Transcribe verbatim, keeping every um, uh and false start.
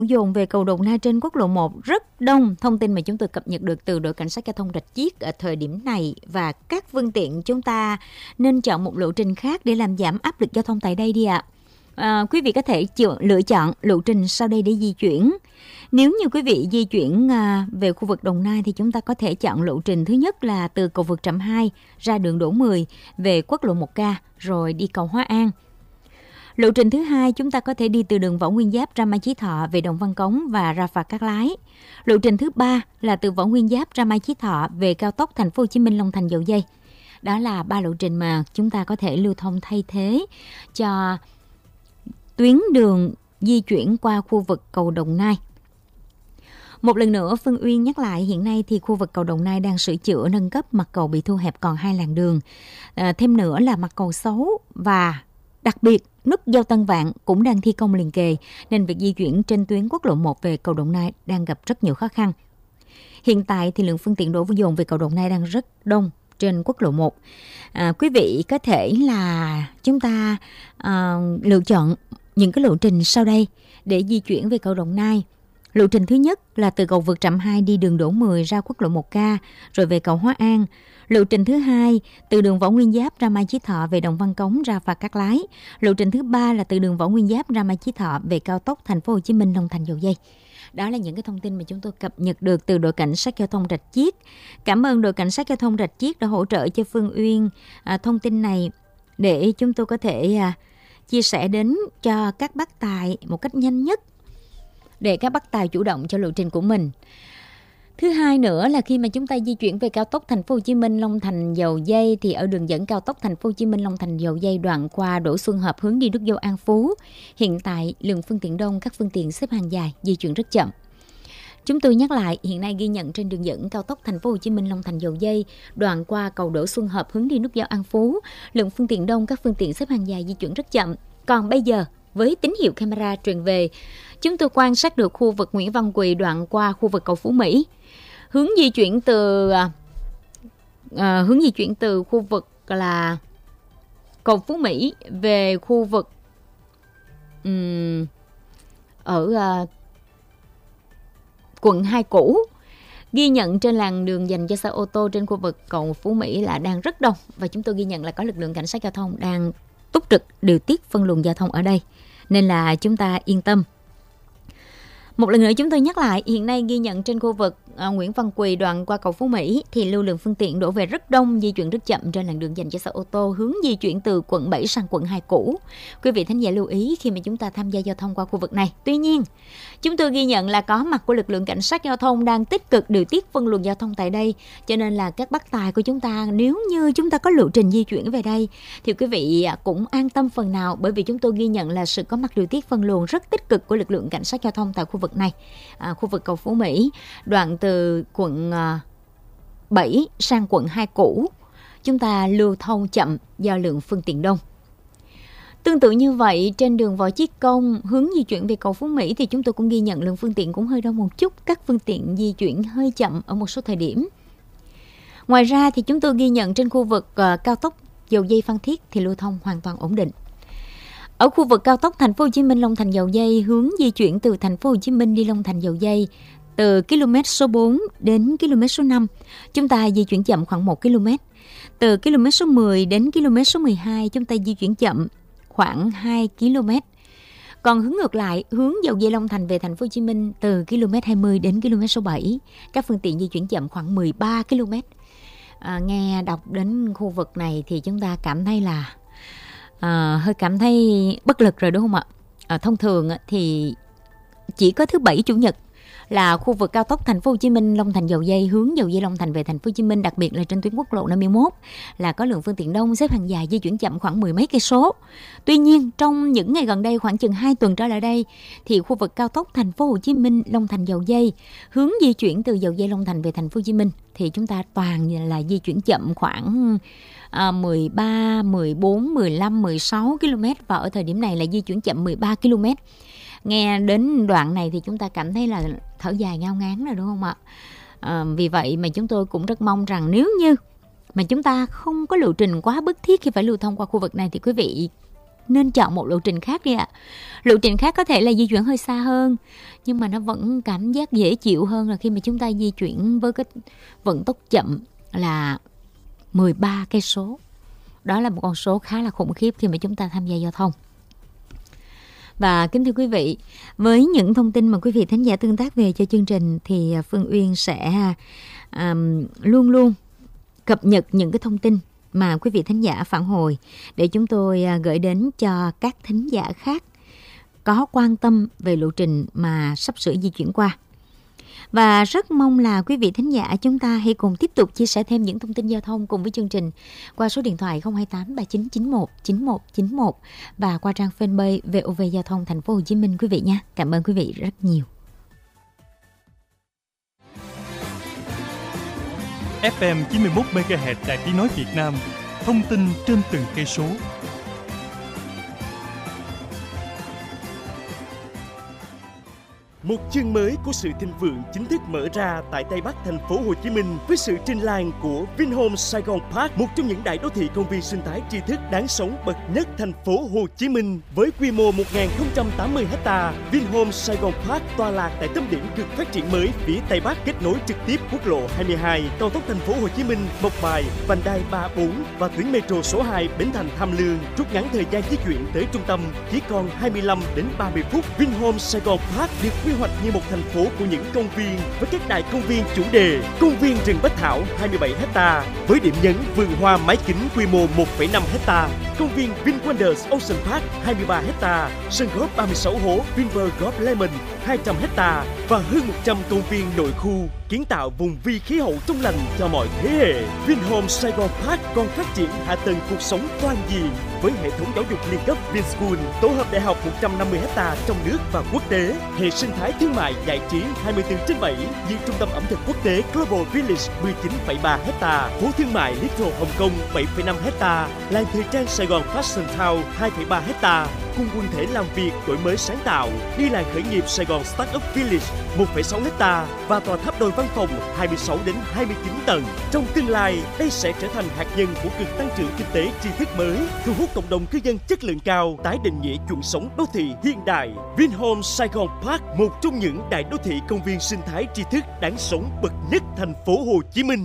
dồn về cầu Đồng Nai trên quốc lộ một rất đông. Thông tin mà chúng tôi cập nhật được từ đội cảnh sát giao thông Rạch Chiếc ở thời điểm này, và các phương tiện chúng ta nên chọn một lộ trình khác để làm giảm áp lực giao thông tại đây đi ạ. À, quý vị có thể chọn, lựa chọn lộ trình sau đây để di chuyển. Nếu như quý vị di chuyển à, về khu vực Đồng Nai thì chúng ta có thể chọn lộ trình thứ nhất là từ cầu vượt Trạm hai ra đường Đỗ mười về quốc lộ một K rồi đi cầu Hóa An. Lộ trình thứ hai chúng ta có thể đi từ đường Võ Nguyên Giáp ra Mai Chí Thọ về Đồng Văn Cống và ra phà Cát Lái. Lộ trình thứ ba là từ Võ Nguyên Giáp ra Mai Chí Thọ về cao tốc Thành phố Hồ Chí Minh Long Thành Dầu Giây. Đó là ba lộ trình mà chúng ta có thể lưu thông thay thế cho tuyến đường di chuyển qua khu vực cầu Đồng Nai. Một lần nữa, Phương Uyên nhắc lại, hiện nay thì khu vực cầu Đồng Nai đang sửa chữa nâng cấp, mặt cầu bị thu hẹp còn hai làn đường. À, thêm nữa là mặt cầu xấu và đặc biệt nút giao Tân Vạn cũng đang thi công liền kề, nên việc di chuyển trên tuyến quốc lộ một về cầu Đồng Nai đang gặp rất nhiều khó khăn. Hiện tại thì lượng phương tiện đổ dồn về cầu Đồng Nai đang rất đông trên quốc lộ một. À, quý vị có thể là chúng ta à, lựa chọn những cái lộ trình sau đây để di chuyển về cầu Đồng Nai. Lộ trình thứ nhất là từ cầu vượt Trạm hai đi đường Đỗ mười ra quốc lộ một K rồi về cầu Hóa An. Lộ trình thứ hai từ đường Võ Nguyên Giáp ra Mai Chí Thọ về Đồng Văn Cống ra phà Cát Lái. Lộ trình thứ ba là từ đường Võ Nguyên Giáp ra Mai Chí Thọ về cao tốc Thành phố Hồ Chí Minh Long Thành Dầu Giây. Đó là những cái thông tin mà chúng tôi cập nhật được từ đội cảnh sát giao thông Rạch Chiếc. Cảm ơn đội cảnh sát giao thông Rạch Chiếc đã hỗ trợ cho Phương Uyên à, thông tin này để chúng tôi có thể à, chia sẻ đến cho các bác tài một cách nhanh nhất, để các bác tài chủ động cho lộ trình của mình. Thứ hai nữa là khi mà chúng ta di chuyển về cao tốc Thành phố Hồ Chí Minh Long Thành Dầu Giây thì ở đường dẫn cao tốc Thành phố Hồ Chí Minh Long Thành Dầu Giây đoạn qua Đỗ Xuân Hợp hướng đi nút giao An Phú, hiện tại lượng phương tiện đông, các phương tiện xếp hàng dài, di chuyển rất chậm. Chúng tôi nhắc lại, hiện nay ghi nhận trên đường dẫn cao tốc Thành phố Hồ Chí Minh Long Thành Dầu Giây đoạn qua cầu Đỗ Xuân Hợp hướng đi nút giao An Phú, lượng phương tiện đông, các phương tiện xếp hàng dài, di chuyển rất chậm. Còn bây giờ với tín hiệu camera truyền về, chúng tôi quan sát được khu vực Nguyễn Văn Quỳ đoạn qua khu vực cầu Phú Mỹ. Hướng di chuyển từ à, hướng di chuyển từ khu vực là cầu Phú Mỹ về khu vực um, ở à, quận hai cũ. Ghi nhận trên làn đường dành cho xe ô tô trên khu vực cầu Phú Mỹ là đang rất đông, và chúng tôi ghi nhận là có lực lượng cảnh sát giao thông đang túc trực điều tiết phân luồng giao thông ở đây, nên là chúng ta yên tâm. Một lần nữa chúng tôi nhắc lại, hiện nay ghi nhận trên khu vực à, Nguyễn Văn Quỳ đoạn qua cầu Phú Mỹ thì lưu lượng phương tiện đổ về rất đông, di chuyển rất chậm trên làn đường dành cho xe ô tô hướng di chuyển từ quận bảy sang quận hai cũ. Quý vị thính giả lưu ý khi mà chúng ta tham gia giao thông qua khu vực này. Tuy nhiên, chúng tôi ghi nhận là có mặt của lực lượng cảnh sát giao thông đang tích cực điều tiết phân luồng giao thông tại đây, cho nên là các bác tài của chúng ta, nếu như chúng ta có lộ trình di chuyển về đây thì quý vị cũng an tâm phần nào, bởi vì chúng tôi ghi nhận là sự có mặt điều tiết phân luồng rất tích cực của lực lượng cảnh sát giao thông tại khu vực này. À, khu vực cầu Phú Mỹ đoạn từ quận bảy sang quận hai cũ, chúng ta lưu thông chậm do lượng phương tiện đông. Tương tự như vậy, trên đường Võ Chí Công hướng di chuyển về cầu Phú Mỹ thì chúng tôi cũng ghi nhận lượng phương tiện cũng hơi đông một chút, các phương tiện di chuyển hơi chậm ở một số thời điểm. Ngoài ra thì chúng tôi ghi nhận trên khu vực uh, cao tốc Dầu Giây Phan Thiết thì lưu thông hoàn toàn ổn định. Ở khu vực cao tốc Thành phố Hồ Chí Minh Long Thành Dầu Giây, hướng di chuyển từ Thành phố Hồ Chí Minh đi Long Thành Dầu Giây từ km số bốn đến km số năm, chúng ta di chuyển chậm khoảng một ki lô mét. Từ km số mười đến km số mười hai, chúng ta di chuyển chậm khoảng hai ki lô mét. Còn hướng ngược lại, hướng Dầu Giây Long Thành về Thành phố Hồ Chí Minh từ km hai mươi đến km số bảy, các phương tiện di chuyển chậm khoảng mười ba ki lô mét. À, nghe đọc đến khu vực này thì chúng ta cảm thấy là À, hơi cảm thấy bất lực rồi đúng không ạ? À, thông thường thì chỉ có thứ bảy chủ nhật là khu vực cao tốc Thành phố Hồ Chí Minh Long Thành Dầu Giây hướng Dầu Giây Long Thành về Thành phố Hồ Chí Minh, đặc biệt là trên tuyến quốc lộ năm mươi mốt là có lượng phương tiện đông, xếp hàng dài, di chuyển chậm khoảng mười mấy cây số. Tuy nhiên trong những ngày gần đây, khoảng chừng hai tuần trở lại đây thì khu vực cao tốc Thành phố Hồ Chí Minh Long Thành Dầu Giây hướng di chuyển từ Dầu Giây Long Thành về Thành phố Hồ Chí Minh thì chúng ta toàn là di chuyển chậm khoảng À, mười ba, mười bốn, mười lăm, mười sáu ki lô mét, và ở thời điểm này là di chuyển chậm mười ba ki lô mét. Nghe đến đoạn này thì chúng ta cảm thấy là thở dài ngao ngán rồi đúng không ạ? À, vì vậy mà chúng tôi cũng rất mong rằng nếu như mà chúng ta không có lộ trình quá bức thiết khi phải lưu thông qua khu vực này thì quý vị nên chọn một lộ trình khác đi ạ. Lộ trình khác có thể là di chuyển hơi xa hơn, nhưng mà nó vẫn cảm giác dễ chịu hơn là khi mà chúng ta di chuyển với cái vận tốc chậm là mười ba cây số. Đó là một con số khá là khủng khiếp khi mà chúng ta tham gia giao thông. Và kính thưa quý vị, với những thông tin mà quý vị thính giả tương tác về cho chương trình thì Phương Uyên sẽ um, luôn luôn cập nhật những cái thông tin mà quý vị thính giả phản hồi để chúng tôi gửi đến cho các thính giả khác có quan tâm về lộ trình mà sắp sửa di chuyển qua. Và rất mong là quý vị thính giả chúng ta hãy cùng tiếp tục chia sẻ thêm những thông tin giao thông cùng với chương trình qua số điện thoại không hai tám ba chín chín một chín một chín một và qua trang fanpage vê o vê Giao thông Thành phố Hồ Chí Minh quý vị nha. Cảm ơn quý vị rất nhiều. ép em chín mươi mốt mê ga héc Đài Tiếng nói Việt Nam, thông tin trên từng cây số. Một chương mới của sự thịnh vượng chính thức mở ra tại Tây Bắc thành phố Hồ Chí Minh với sự trình làng của Vinhomes Saigon Park, một trong những đại đô thị công viên sinh thái tri thức đáng sống bậc nhất thành phố Hồ Chí Minh. Với quy mô một nghìn không trăm tám mươi héc ta, Vinhomes Saigon Park tọa lạc tại tâm điểm cực phát triển mới phía Tây Bắc, kết nối trực tiếp quốc lộ hai mươi hai, cao tốc thành phố Hồ Chí Minh, Mộc Bài, vành đai ba bốn và tuyến metro số hai Bến Thành Tham Lương, rút ngắn thời gian di chuyển tới trung tâm chỉ còn hai mươi lăm đến ba mươi phút. Vinhomes Saigon Park được quy hoạch như một thành phố của những công viên với các đại công viên chủ đề. Công viên rừng Bách Thảo hai mươi bảy héc ta với điểm nhấn vườn hoa mái kính quy mô một phẩy năm héc ta. Công viên VinWonders Ocean Park hai mươi ba héc ta, sân golf ba mươi sáu hố Vinpearl Golf Lemon hai trăm héc ta và hơn một trăm công viên nội khu, kiến tạo vùng vi khí hậu trong lành cho mọi thế hệ. Vinhomes Saigon Park còn phát triển hạ tầng cuộc sống toàn diện với hệ thống giáo dục liên cấp Vinschool, tổ hợp đại học một trăm năm mươi héc ta trong nước và quốc tế, hệ sinh thái thương mại giải trí hai mươi bốn trên bảy như trung tâm ẩm thực quốc tế Global Village mười chín phẩy ba héc ta, phố thương mại Little Hồng Kông bảy phẩy năm héc ta, làng thời trang Sài Gòn Fashion Town hai phẩy ba héc ta, cùng quần thể làm việc đổi mới sáng tạo, đi làng khởi nghiệp Sài Gòn Startup Village một phẩy sáu héc ta và tòa tháp đôi văn phòng hai mươi sáu đến hai mươi chín tầng. Trong tương lai, đây sẽ trở thành hạt nhân của cực tăng trưởng kinh tế tri thức mới, thu hút cộng đồng cư dân chất lượng cao, tái định nghĩa chuẩn sống đô thị hiện đại. Vinhomes Saigon Park, một trong những đại đô thị công viên sinh thái tri thức đáng sống bậc nhất thành phố Hồ Chí Minh.